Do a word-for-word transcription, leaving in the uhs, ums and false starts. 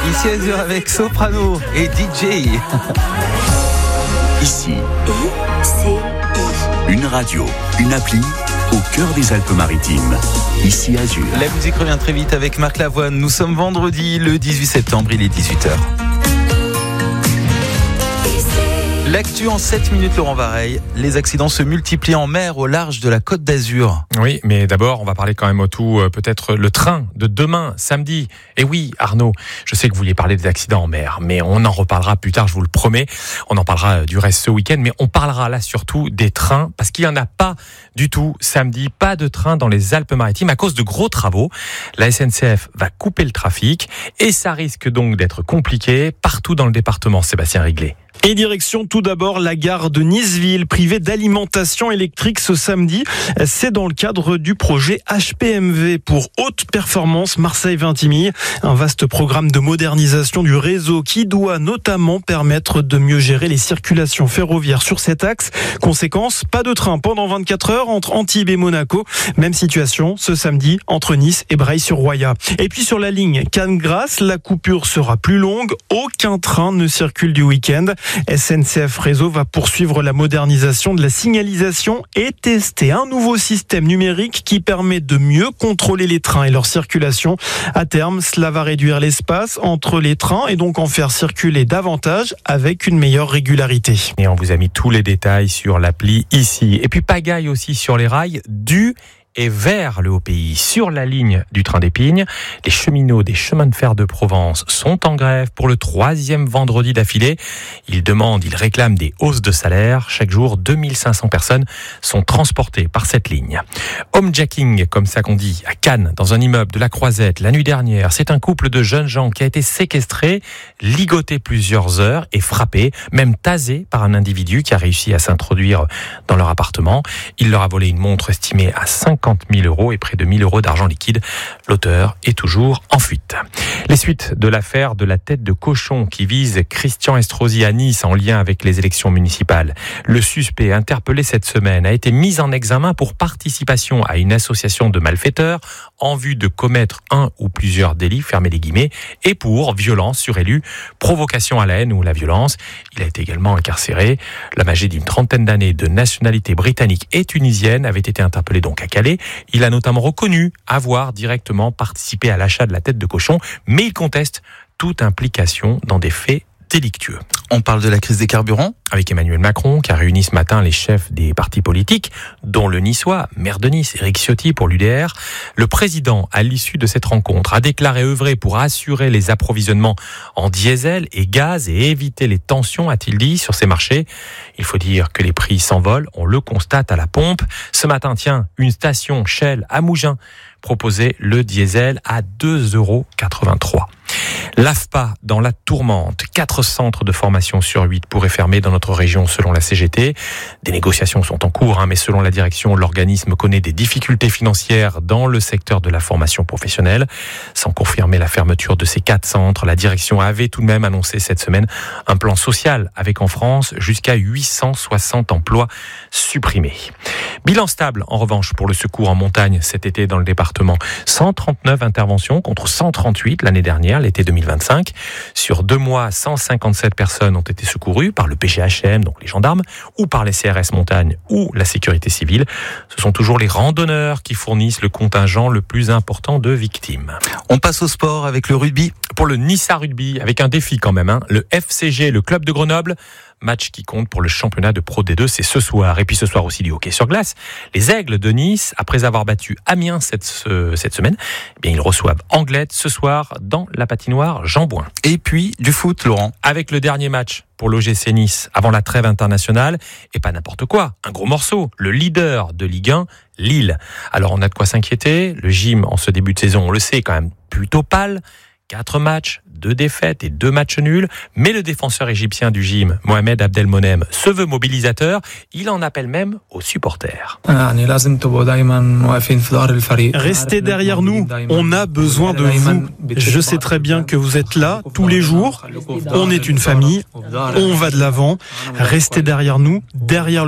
Ici Azur avec Soprano et D J. Ici, une radio, une appli au cœur des Alpes-Maritimes. Ici Azur. La musique revient très vite avec Marc Lavoine. Nous sommes vendredi le dix-huit septembre, il est dix-huit heures. L'actu en sept minutes, Laurent Vareille. Les accidents se multiplient en mer au large de la Côte d'Azur. Oui, mais d'abord, on va parler quand même au tout, euh, peut-être le train de demain, samedi. Et oui, Arnaud, je sais que vous vouliez parler des accidents en mer, mais on en reparlera plus tard, je vous le promets. On en parlera du reste ce week-end, mais on parlera là surtout des trains, parce qu'il n'y en a pas du tout samedi, pas de train dans les Alpes-Maritimes à cause de gros travaux. La S N C F va couper le trafic et ça risque donc d'être compliqué partout dans le département. Sébastien Riglet. Et direction tout d'abord la gare de Niceville, privée d'alimentation électrique ce samedi. C'est dans le cadre du projet H P M V pour haute performance Marseille-Vintimille. Un vaste programme de modernisation du réseau qui doit notamment permettre de mieux gérer les circulations ferroviaires sur cet axe. Conséquence, pas de train pendant vingt-quatre heures entre Antibes et Monaco. Même situation ce samedi entre Nice et Breil-sur-Roya. Et puis sur la ligne Cannes-Grasse, la coupure sera plus longue. Aucun train ne circule du week-end. S N C F Réseau va poursuivre la modernisation de la signalisation et tester un nouveau système numérique qui permet de mieux contrôler les trains et leur circulation. À terme, cela va réduire l'espace entre les trains et donc en faire circuler davantage avec une meilleure régularité. Et on vous a mis tous les détails sur l'appli ici. Et puis pagaille aussi sur les rails du et vers le Haut-Pays. Sur la ligne du train d'Épines, les cheminots des chemins de fer de Provence sont en grève pour le troisième vendredi d'affilée. Ils demandent, ils réclament des hausses de salaire. Chaque jour, deux mille cinq cents personnes sont transportées par cette ligne. Homejacking, comme ça qu'on dit, à Cannes, dans un immeuble de la Croisette, la nuit dernière. C'est un couple de jeunes gens qui a été séquestré, ligoté plusieurs heures et frappé, même tasé par un individu qui a réussi à s'introduire dans leur appartement. Il leur a volé une montre estimée à cinquante mille euros et près de mille euros d'argent liquide. L'auteur est toujours en fuite. Les suites de l'affaire de la tête de cochon qui vise Christian Estrosi à Nice en lien avec les élections municipales. Le suspect interpellé cette semaine a été mis en examen pour participation à une association de malfaiteurs en vue de commettre un ou plusieurs délits, fermez les guillemets, et pour violence sur élu, provocation à la haine ou la violence. Il a été également incarcéré. L'homme âgé d'une trentaine d'années de nationalité britannique et tunisienne avait été interpellé donc à Calais. Il a notamment reconnu avoir directement participé à l'achat de la tête de cochon, mais il conteste toute implication dans des faits délictueux. On parle de la crise des carburants avec Emmanuel Macron qui a réuni ce matin les chefs des partis politiques, dont le niçois, maire de Nice, Éric Ciotti pour l'U D R. Le président, à l'issue de cette rencontre, a déclaré œuvrer pour assurer les approvisionnements en diesel et gaz et éviter les tensions, a-t-il dit, sur ces marchés. Il faut dire que les prix s'envolent, on le constate à la pompe. Ce matin, tiens, une station Shell à Mougins proposait le diesel à deux euros quatre-vingt-trois. L'A F P A dans la tourmente. Quatre centres de formation sur huit pourraient fermer dans notre région selon la C G T. Des négociations sont en cours, hein, mais selon la direction, l'organisme connaît des difficultés financières dans le secteur de la formation professionnelle. Sans confirmer la fermeture de ces quatre centres, la direction avait tout de même annoncé cette semaine un plan social avec en France jusqu'à huit cent soixante emplois supprimés. Bilan stable, en revanche, pour le secours en montagne cet été dans le département. cent trente-neuf interventions contre cent trente-huit l'année dernière, l'été deux mille vingt-cinq. Sur deux mois, cent cinquante-sept personnes ont été secourues par le P G H M, donc les gendarmes, ou par les C R S Montagne ou la sécurité civile. Ce sont toujours les randonneurs qui fournissent le contingent le plus important de victimes. On passe au sport avec le rugby. Pour le Nissa Rugby, avec un défi quand même, hein, le F C G, le club de Grenoble, match qui compte pour le championnat de Pro D deux, c'est ce soir. Et puis ce soir aussi du hockey sur glace. Les Aigles de Nice, après avoir battu Amiens cette, ce, cette semaine, eh bien ils reçoivent Anglette ce soir dans la patinoire Jean Bouin. Et puis du foot, Laurent. Avec le dernier match pour l'O G C Nice avant la trêve internationale, et pas n'importe quoi, un gros morceau, le leader de Ligue un, Lille. Alors on a de quoi s'inquiéter, le gym en ce début de saison, on le sait, quand même plutôt pâle. Quatre matchs, deux défaites et deux matchs nuls. Mais le défenseur égyptien du gym, Mohamed Abdelmonem, se veut mobilisateur. Il en appelle même aux supporters. Restez derrière nous. On a besoin de vous. Je sais très bien que vous êtes là tous les jours. On est une famille. On va de l'avant. Restez derrière nous, derrière le